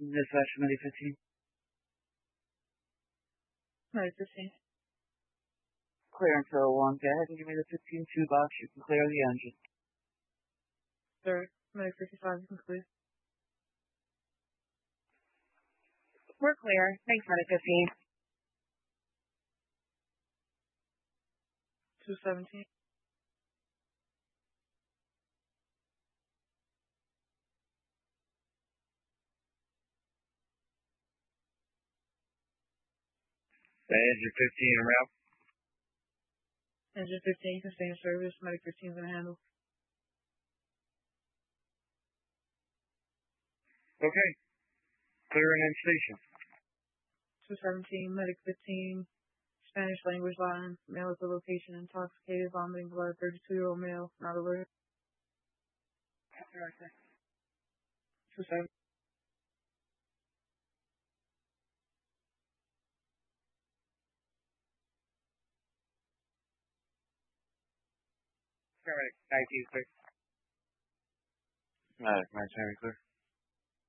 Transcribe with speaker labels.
Speaker 1: Dispatch Medic 15.
Speaker 2: Medic 15.
Speaker 1: Clearance 01. Go ahead and give me the 15-2 box. You can clear the engine.
Speaker 2: Sir, Medic 55 is clear.
Speaker 3: We're clear. Thanks, Medic 15.
Speaker 2: 217.
Speaker 4: Engine 15 en route.
Speaker 2: Engine 15 can stay in service. Medic 15 is going to handle.
Speaker 4: Okay. Clearing in station.
Speaker 2: 217, Medic 15, Spanish language line, male at the location, intoxicated, vomiting blood, 32-year-old male, not alert. 27.
Speaker 4: Paramedic 19, clear.
Speaker 1: Medic 19, clear.